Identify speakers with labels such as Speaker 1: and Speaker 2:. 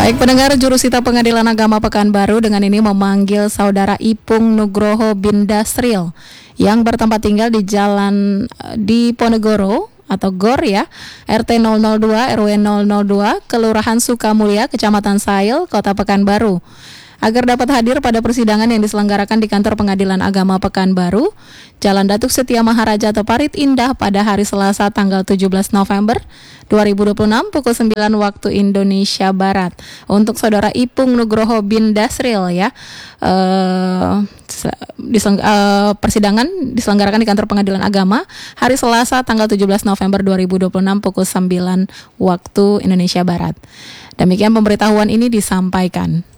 Speaker 1: Baik pendengar, Jurusita Pengadilan Agama Pekanbaru dengan ini memanggil Saudara Ipung Nugroho bin Dasril yang bertempat tinggal di Jalan di Ponegoro atau GOR ya, RT 002 RW 002, Kelurahan Sukamulya, Kecamatan Sail, Kota Pekanbaru, agar dapat hadir pada persidangan yang diselenggarakan di Kantor Pengadilan Agama Pekanbaru, Jalan Datuk Setia Maharaja atau Parit Indah pada hari Selasa tanggal 17 November 2026 pukul 9 waktu Indonesia Barat. Untuk Saudara Ipung Nugroho bin Dasril ya, persidangan diselenggarakan di Kantor Pengadilan Agama hari Selasa tanggal 17 November 2026 pukul 9 waktu Indonesia Barat. Demikian pemberitahuan ini disampaikan.